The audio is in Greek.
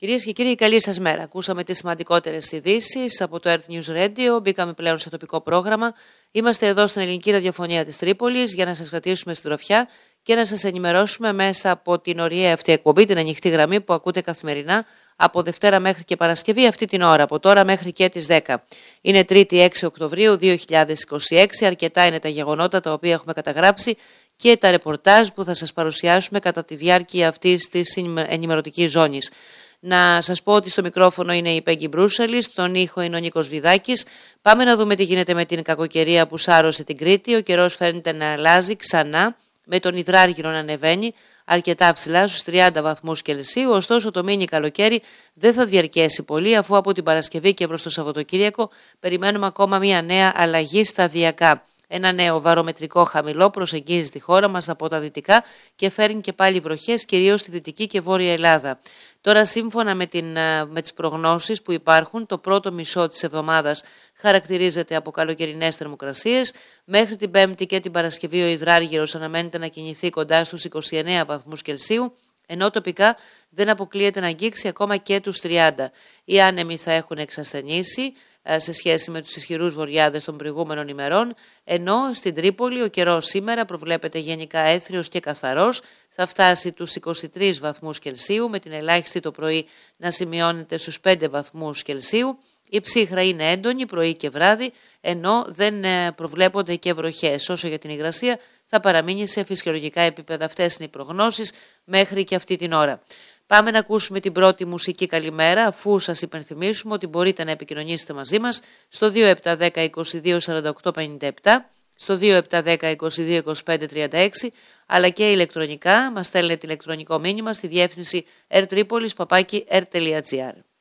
Κυρίες και κύριοι, καλή σας μέρα. Ακούσαμε τις σημαντικότερες ειδήσεις από το Earth News Radio. Μπήκαμε πλέον σε τοπικό πρόγραμμα. Είμαστε εδώ στην ελληνική ραδιοφωνία της Τρίπολης για να σας κρατήσουμε στην τροφιά και να σας ενημερώσουμε μέσα από την ωριαία αυτή εκπομπή, την ανοιχτή γραμμή που ακούτε καθημερινά από Δευτέρα μέχρι και Παρασκευή αυτή την ώρα, από τώρα μέχρι και τις 10. Είναι Τρίτη 6 Οκτωβρίου 2026. Αρκετά είναι τα γεγονότα τα οποία έχουμε καταγράψει και τα ρεπορτάζ που θα σας παρουσιάσουμε κατά τη διάρκεια αυτής της ενημερωτικής ζώνης. Να σας πω ότι στο μικρόφωνο είναι η Πέγγι Μπρούσαλη, στον ήχο είναι ο Νίκος Βιδάκης. Πάμε να δούμε τι γίνεται με την κακοκαιρία που σάρωσε την Κρήτη. Ο καιρός φαίνεται να αλλάζει ξανά, με τον υδράργυρο να ανεβαίνει αρκετά ψηλά στους 30 βαθμούς Κελσίου. Ωστόσο το μίνι καλοκαίρι δεν θα διαρκέσει πολύ, αφού από την Παρασκευή και προς το Σαββατοκύριακο περιμένουμε ακόμα μια νέα αλλαγή σταδιακά. Ένα νέο βαρομετρικό χαμηλό προσεγγίζει τη χώρα μας από τα δυτικά και φέρνει και πάλι βροχές, κυρίως στη Δυτική και Βόρεια Ελλάδα. Τώρα, σύμφωνα με τις προγνώσεις που υπάρχουν, το πρώτο μισό της εβδομάδας χαρακτηρίζεται από καλοκαιρινές θερμοκρασίες. Μέχρι την Πέμπτη και την Παρασκευή ο υδράργυρος αναμένεται να κινηθεί κοντά στους 29 βαθμούς Κελσίου, ενώ τοπικά δεν αποκλείεται να αγγίξει ακόμα και τους 30. Οι άνεμοι θα έχουν εξασθενήσει σε σχέση με τους ισχυρούς βοριάδες των προηγούμενων ημερών, ενώ στην Τρίπολη ο καιρός σήμερα προβλέπεται γενικά έθριος και καθαρός, θα φτάσει τους 23 βαθμούς Κελσίου, με την ελάχιστη το πρωί να σημειώνεται στους 5 βαθμούς Κελσίου. Η ψύχρα είναι έντονη πρωί και βράδυ, ενώ δεν προβλέπονται και βροχές. Όσο για την υγρασία θα παραμείνει σε φυσιολογικά επίπεδα. Αυτές είναι οι προγνώσεις μέχρι και αυτή την ώρα. Πάμε να ακούσουμε την πρώτη μουσική καλημέρα, αφού σας υπενθυμίσουμε ότι μπορείτε να επικοινωνήσετε μαζί μας στο 2710 22 48 57, στο 2710 22 25 36, αλλά και ηλεκτρονικά μας στέλνετε ηλεκτρονικό μήνυμα στη διεύθυνση rtripolis@r.gr.